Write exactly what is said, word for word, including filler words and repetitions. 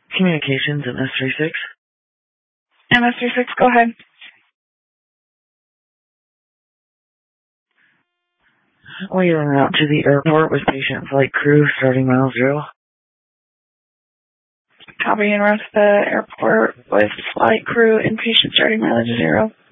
Communications in S thirty-six. M S thirty-six, go ahead. We are out to the airport with patient flight crew starting mile zero. Copy and rest the airport with flight crew and patient starting mileage zero.